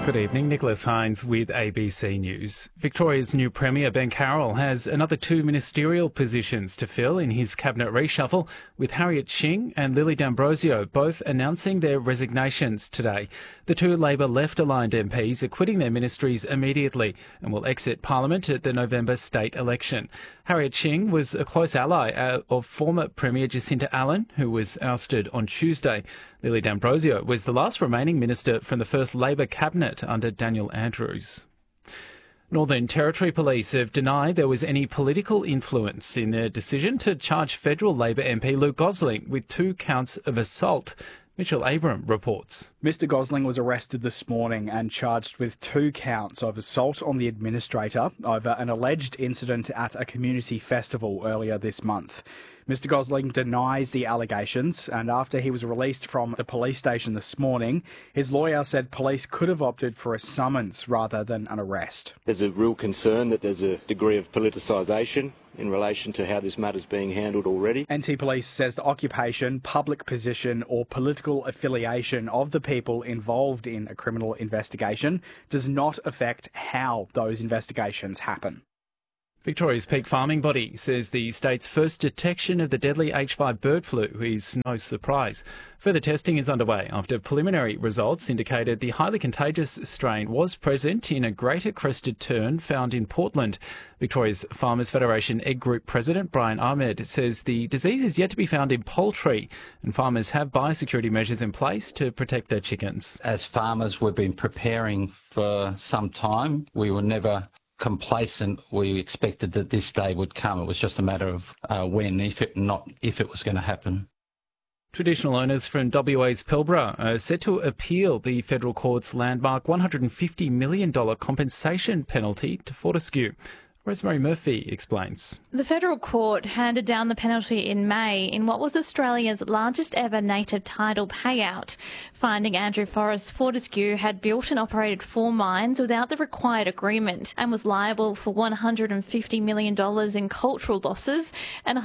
Good evening, Nicholas Hines with ABC News. Victoria's new Premier Ben Carroll has another two ministerial positions to fill in his cabinet reshuffle, with Harriet Shing and Lily D'Ambrosio both announcing their resignations today. The two Labor left-aligned MPs are quitting their ministries immediately and will exit Parliament at the November state election. Harriet Shing was a close ally of former Premier Jacinta Allan, who was ousted on Tuesday. Lily D'Ambrosio was the last remaining minister from the first Labor cabinet under Daniel Andrews. Northern Territory Police have denied there was any political influence in their decision to charge federal Labor MP Luke Gosling with 2 counts of assault. Mitchell Abram reports. Mr Gosling was arrested this morning and charged with 2 counts of assault on the administrator over an alleged incident at a community festival earlier this month. Mr Gosling denies the allegations, and after he was released from the police station this morning, his lawyer said police could have opted for a summons rather than an arrest. There's a real concern that there's a degree of politicisation in relation to how this matter's being handled already. NT Police says the occupation, public position or political affiliation of the people involved in a criminal investigation does not affect how those investigations happen. Victoria's peak farming body says the state's first detection of the deadly H5 bird flu is no surprise. Further testing is underway after preliminary results indicated the highly contagious strain was present in a greater crested tern found in Portland. Victoria's Farmers Federation Egg Group President Brian Ahmed says the disease is yet to be found in poultry, and farmers have biosecurity measures in place to protect their chickens. As farmers, we've been preparing for some time. We were never complacent. We expected that this day would come. It was just a matter of when, if it was going to happen. Traditional owners from WA's Pilbara are set to appeal the federal court's landmark $150 million compensation penalty to Fortescue. Rosemary Murphy explains. The federal court handed down the penalty in May in what was Australia's largest ever native title payout, finding Andrew Fortescue had built and operated 4 mines without the required agreement and was liable for $150 million in cultural losses and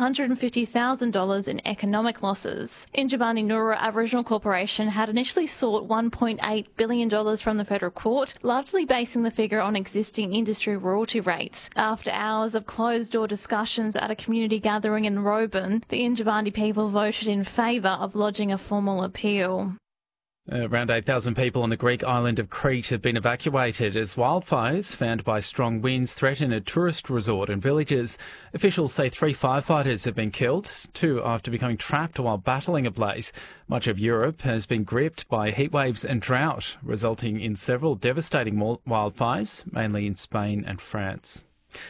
$150,000 in economic losses. Injibani Nura Aboriginal Corporation had initially sought $1.8 billion from the federal court, largely basing the figure on existing industry royalty rates. After hours of closed-door discussions at a community gathering in Roebourne, the Injibandi people voted in favour of lodging a formal appeal. Around 8,000 people on the Greek island of Crete have been evacuated as wildfires fanned by strong winds threaten a tourist resort and villages. Officials say 3 firefighters have been killed, 2 after becoming trapped while battling a blaze. Much of Europe has been gripped by heatwaves and drought, resulting in several devastating wildfires, mainly in Spain and France.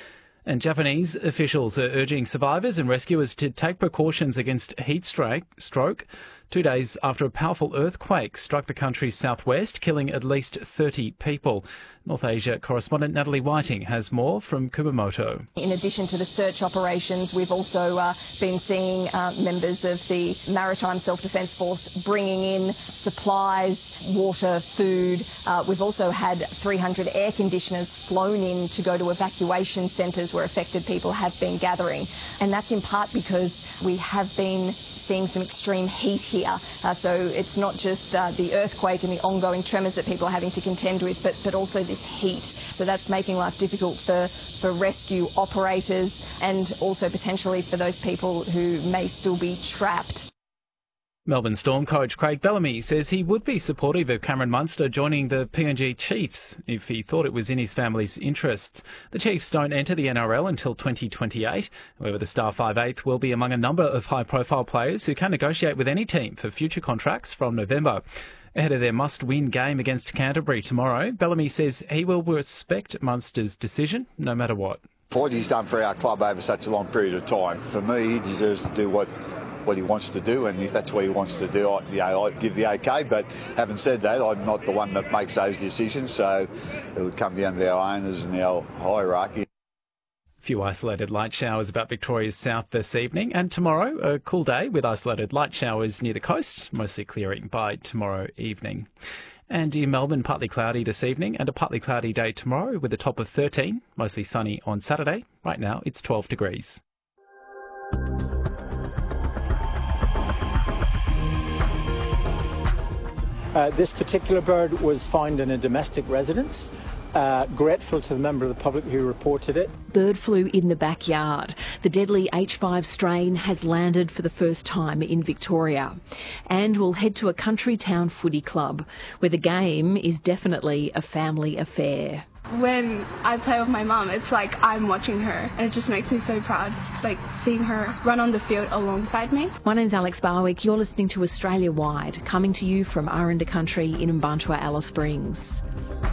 And Japanese officials are urging survivors and rescuers to take precautions against heat stroke 2 days after a powerful earthquake struck the country's southwest, killing at least 30 people. North Asia correspondent Natalie Whiting has more from Kumamoto. In addition to the search operations, we've also been seeing members of the Maritime Self-Defence Force bringing in supplies, water, food. We've also had 300 air conditioners flown in to go to evacuation centres where affected people have been gathering. And that's in part because we have been seeing some extreme heat here. So it's not just the earthquake and the ongoing tremors that people are having to contend with, but also this heat. So that's making life difficult for rescue operators and also potentially for those people who may still be trapped. Melbourne Storm coach Craig Bellamy says he would be supportive of Cameron Munster joining the PNG Chiefs if he thought it was in his family's interests. The Chiefs don't enter the NRL until 2028. However, the Star 5/8 will be among a number of high-profile players who can negotiate with any team for future contracts from November. Ahead of their must-win game against Canterbury tomorrow, Bellamy says he will respect Munster's decision no matter what. For what he's done for our club over such a long period of time, for me, he deserves to do what he wants to do, and if that's what he wants to do, I give the okay. But having said that, I'm not the one that makes those decisions, so it would come down to our owners and our hierarchy. A few isolated light showers about Victoria's south this evening, and tomorrow a cool day with isolated light showers near the coast, mostly clearing by tomorrow evening. And in Melbourne, partly cloudy this evening and a partly cloudy day tomorrow with a top of 13, mostly sunny on Saturday. Right now it's 12 degrees. This particular bird was found in a domestic residence. Grateful to the member of the public who reported it. Bird flu in the backyard. The deadly H5 strain has landed for the first time in Victoria. And we'll head to a country town footy club where the game is definitely a family affair. When I play with my mum, it's like I'm watching her, and it just makes me so proud, like seeing her run on the field alongside me. My name's Alex Barwick. You're listening to Australia Wide, coming to you from Aranda Country in Mbantua, Alice Springs.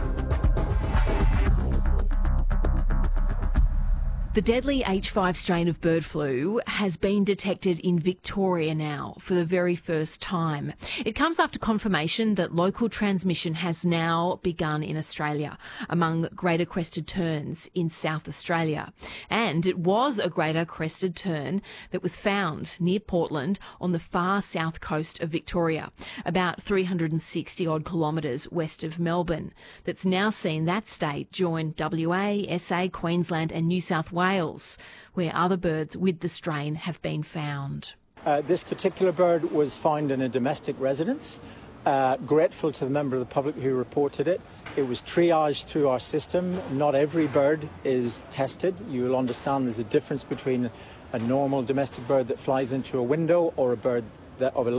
The deadly H5 strain of bird flu has been detected in Victoria now for the very first time. It comes after confirmation that local transmission has now begun in Australia among greater crested terns in South Australia. And it was a greater crested tern that was found near Portland on the far south coast of Victoria, about 360 odd kilometres west of Melbourne, that's now seen that state join WA, SA, Queensland and New South Wales, where other birds with the strain have been found. This particular bird was found in a domestic residence. Grateful to the member of the public who reported it. It was triaged through our system. Not every bird is tested. You will understand there's a difference between a normal domestic bird that flies into a window or a bird of a